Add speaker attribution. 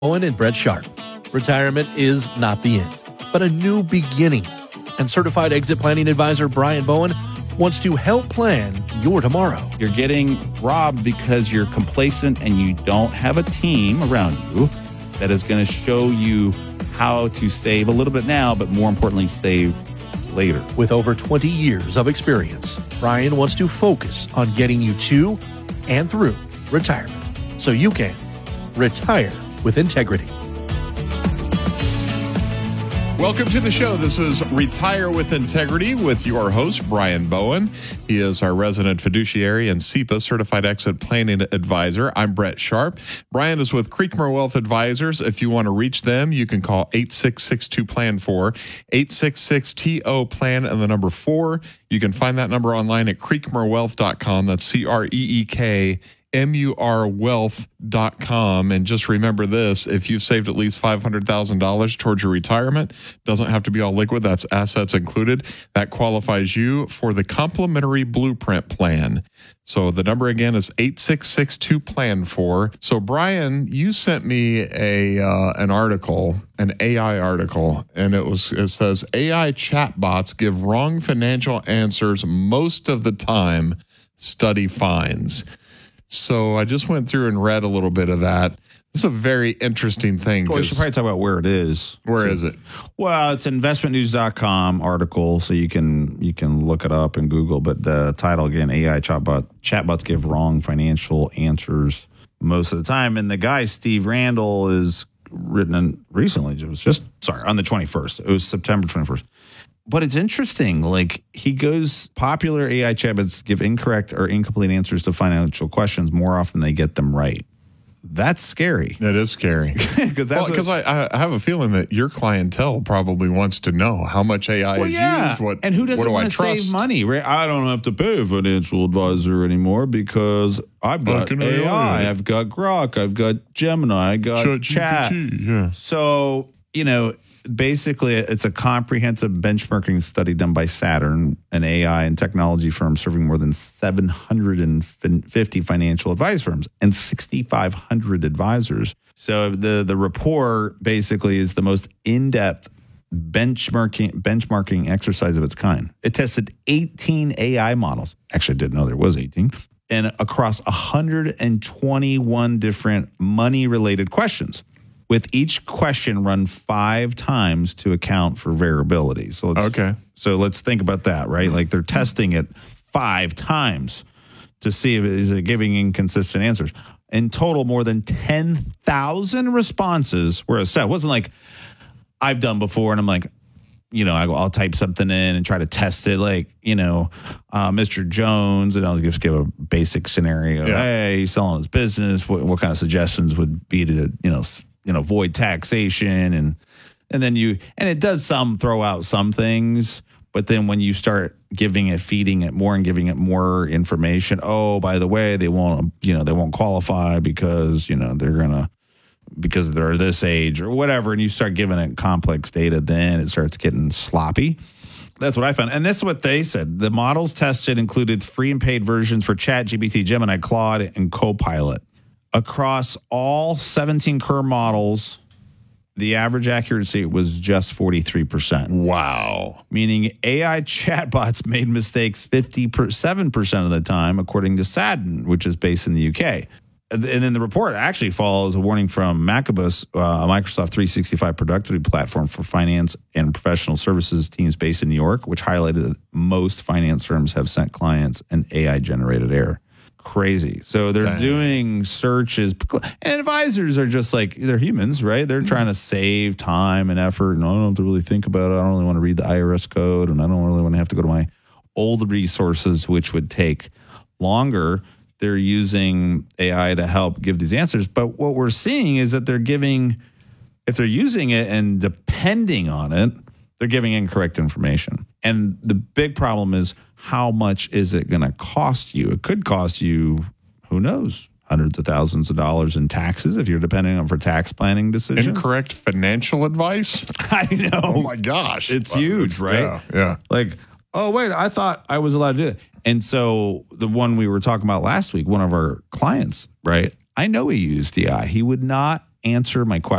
Speaker 1: Owen and Brett Sharp. Retirement is not the end, but a new beginning. And certified exit planning advisor Brian Bowen wants to help plan your tomorrow.
Speaker 2: You're getting robbed because you're complacent and you don't have a team around you that is going to show you how to save a little bit now, but more importantly, save later.
Speaker 1: With over 20 years of experience, Brian wants to focus on getting you to and through retirement so you can retire with integrity.
Speaker 3: Welcome to the show. This is Retire with Integrity with your host, Brian Bowen. He is our resident fiduciary and SEPA Certified Exit Planning Advisor. I'm Brett Sharp. Brian is with Creekmore Wealth Advisors. If you want to reach them, you can call 866-2-PLAN-4, 866-TO-PLAN and the number 4. You can find that number online at creekmorewealth.com. That's CREEKMURwealth.com. And just remember this, if you've saved at least $500,000 towards your retirement, doesn't have to be all liquid, that's assets included, that qualifies you for the complimentary blueprint plan. So the number again is 866-2-PLAN-4. So Brian, you sent me an article, an AI article, and it says AI chatbots give wrong financial answers most of the time, study finds. So I just went through and read a little bit of that. It's a very interesting thing.
Speaker 2: Well, we should probably talk about where it is.
Speaker 3: Where is it?
Speaker 2: Well, it's an investmentnews.com article, so you can look it up and Google. But the title, again, AI chatbots give wrong financial answers most of the time. And the guy, Steve Randall, is written recently. It was on the 21st. It was September 21st. But it's interesting, like he goes, popular AI chatbots give incorrect or incomplete answers to financial questions more often than they get them right. That's scary.
Speaker 3: That is scary. Because I have a feeling that your clientele probably wants to know how much AI is used.
Speaker 2: And who doesn't want to save money? Right? I don't have to pay a financial advisor anymore because I've got AI. I've got Grok. I've got Gemini. I got Chat.
Speaker 3: Yeah.
Speaker 2: So, basically, it's a comprehensive benchmarking study done by Saturn, an AI and technology firm serving more than 750 financial advice firms and 6,500 advisors. So the report basically is the most in-depth benchmarking exercise of its kind. It tested 18 AI models. Actually, I didn't know there was 18. And across 121 different money-related questions, with each question run 5 times to account for variability. So let's think about that, right? Like they're testing it 5 times to see if is it giving inconsistent answers. In total, more than 10,000 responses were assessed. It wasn't like I've done before, and I'm like, I'll type something in and try to test it, like, Mr. Jones, and I'll just give a basic scenario. Yeah. Hey, he's selling his business. What kind of suggestions would be to, avoid taxation, and then it does throw out some things, but then when you start feeding it more and giving it more information, oh, by the way, they won't qualify because because they're this age or whatever, and you start giving it complex data, then it starts getting sloppy. That's what I found. And that's what they said. The models tested included free and paid versions for ChatGPT, Gemini, Claude, and Copilot. Across all 17 core models, the average accuracy was just 43%.
Speaker 3: Wow.
Speaker 2: Meaning AI chatbots made mistakes 57% of the time, according to Saturn, which is based in the UK. And then the report actually follows a warning from Macabus, a Microsoft 365 productivity platform for finance and professional services teams based in New York, which highlighted that most finance firms have sent clients an AI-generated error. Crazy. So they're doing searches, and advisors are just like, they're humans, right? They're trying to save time and effort, and I don't have to really think about it. I don't really want to read the IRS code, and I don't really want to have to go to my old resources, which would take longer. They're using AI to help give these answers. But what we're seeing is that if they're using it and depending on it, they're giving incorrect information. And the big problem is, how much is it going to cost you? It could cost you, who knows, hundreds of thousands of dollars in taxes if you're depending on for tax planning decisions.
Speaker 3: Incorrect financial advice?
Speaker 2: I know.
Speaker 3: Oh, my gosh.
Speaker 2: It's huge, right?
Speaker 3: Yeah.
Speaker 2: Like, oh, wait, I thought I was allowed to do it. And so the one we were talking about last week, one of our clients, right? I know he used AI. He would not answer my question.